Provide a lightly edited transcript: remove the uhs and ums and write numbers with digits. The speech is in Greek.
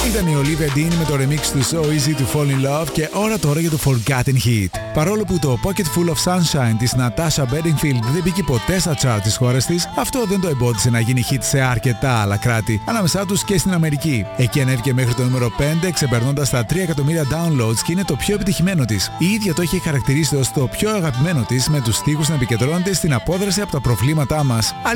Ήταν η Olivia Dean με το remix του So Easy to Fall in Love και ώρα τώρα για το Forgotten Hit. Παρόλο που το Pocket Full of Sunshine της Natasha Bedingfield δεν μπήκε ποτέ στα chart της χώρας της, αυτό δεν το εμπόδισε να γίνει hit σε αρκετά άλλα κράτη, ανάμεσά τους και στην Αμερική. Εκεί ανέβηκε μέχρι το νούμερο 5, ξεπερνώντας τα 3 εκατομμύρια downloads και είναι το πιο επιτυχημένο της. Η ίδια το έχει χαρακτηρίσει ως το πιο αγαπημένο της, με τους στίχους να επικεντρώνονται στην απόδραση από τα προβλήματά μας.